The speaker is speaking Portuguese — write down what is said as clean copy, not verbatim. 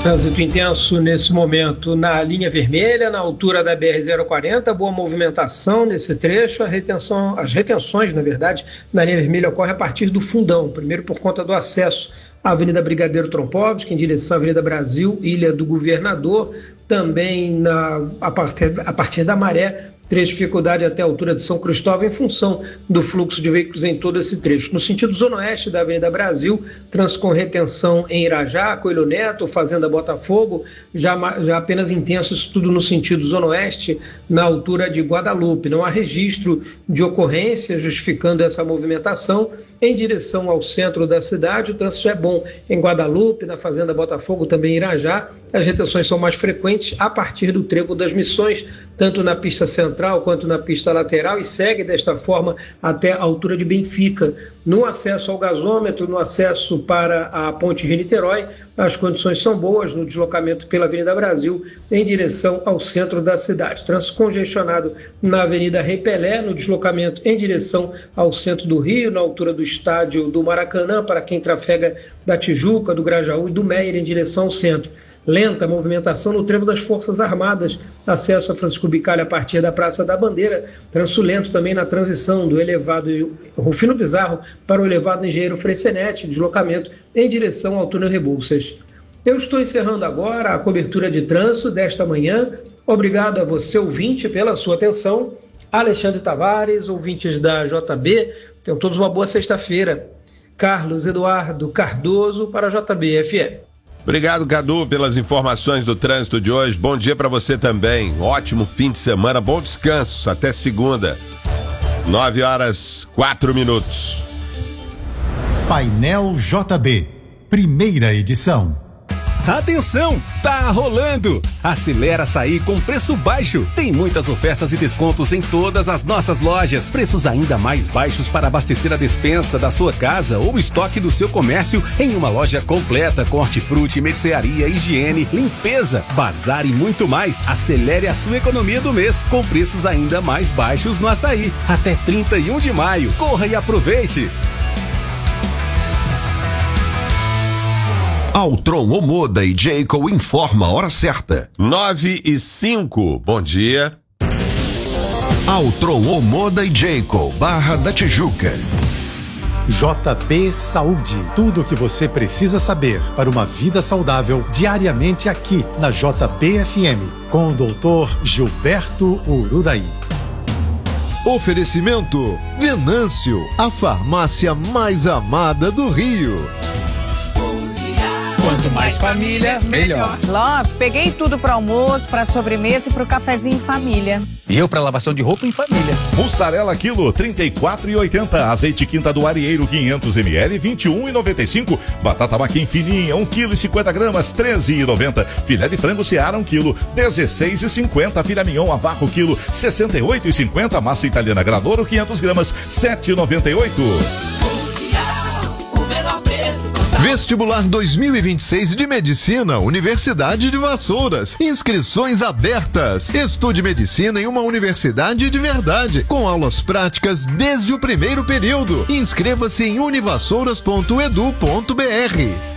Trânsito intenso nesse momento na linha vermelha, na altura da BR-040, boa movimentação nesse trecho. As retenções, na verdade, na linha vermelha ocorrem a partir do Fundão, primeiro por conta do acesso à Avenida Brigadeiro Trompowski, em direção à Avenida Brasil, Ilha do Governador, também a partir da Maré, trecho de dificuldade até a altura de São Cristóvão em função do fluxo de veículos em todo esse trecho. No sentido zona oeste da Avenida Brasil, trânsito com retenção em Irajá, Coelho Neto, Fazenda Botafogo, já apenas intenso, isso tudo no sentido zona oeste, na altura de Guadalupe. Não há registro de ocorrência justificando essa movimentação. Em direção ao centro da cidade, o trânsito é bom em Guadalupe, na Fazenda Botafogo, também em Irajá. As retenções são mais frequentes a partir do Trevo das Missões, tanto na pista central quanto na pista lateral, e segue desta forma até a altura de Benfica. No acesso ao gasômetro, no acesso para a Ponte Rio-Niterói, as condições são boas no deslocamento pela Avenida Brasil em direção ao centro da cidade. Trânsito congestionado na Avenida Rei Pelé, no deslocamento em direção ao centro do Rio, na altura do estádio do Maracanã, para quem trafega da Tijuca, do Grajaú e do Meier em direção ao centro. Lenta movimentação no trevo das Forças Armadas, acesso a Francisco Bicalho a partir da Praça da Bandeira, trânsito lento também na transição do elevado Rufino Pizarro para o elevado Engenheiro Freixenet, deslocamento em direção ao túnel Rebouças. Eu estou encerrando agora a cobertura de trânsito desta manhã. Obrigado a você, ouvinte, pela sua atenção. Alexandre Tavares, ouvintes da JB, tenham todos uma boa sexta-feira. Carlos Eduardo Cardoso para a JB-FM. Obrigado, Cadu, pelas informações do trânsito de hoje. Bom dia para você também. Ótimo fim de semana, bom descanso. Até segunda. 9h04. Painel JB, primeira edição. Atenção, tá rolando! Acelera Açaí com preço baixo. Tem muitas ofertas e descontos em todas as nossas lojas. Preços ainda mais baixos para abastecer a despensa da sua casa ou estoque do seu comércio em uma loja completa com hortifruti, mercearia, higiene, limpeza, bazar e muito mais. Acelere a sua economia do mês com preços ainda mais baixos no Açaí. Até 31 de maio. Corra e aproveite! Altron Omoda e Jayco informa a hora certa. 9h05. Bom dia. Altron Omoda e Jayco, Barra da Tijuca. JB Saúde, tudo o que você precisa saber para uma vida saudável diariamente aqui na JB-FM, com o Dr. Gilberto Ururaí. Oferecimento Venâncio, a farmácia mais amada do Rio. Quanto mais família, melhor. Love, peguei tudo para almoço, para sobremesa e para o cafezinho em família. E eu para lavação de roupa em família. Mussarela quilo, R$ 34,80. Azeite Quinta do Arieiro, 500 ml, R$ 21,95. Batata maquim fininha, 1 kg e 50 gramas, R$ 13,90. Filé de frango Seara, 1 kg, R$ 16,50. Filé mignon a vácuo, quilo, R$ 68,50. Massa italiana Granoro, 500 gramas, R$ 7,98. Vestibular 2026 de Medicina, Universidade de Vassouras. Inscrições abertas. Estude medicina em uma universidade de verdade, com aulas práticas desde o primeiro período. Inscreva-se em univassouras.edu.br.